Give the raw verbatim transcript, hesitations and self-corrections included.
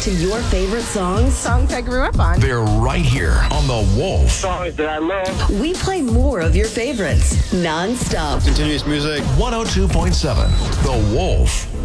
to your favorite songs? Songs I grew up on. They're right here on The Wolf. Songs that I love. We play more of your favorites, non-stop. Continuous music. one oh two point seven The Wolf.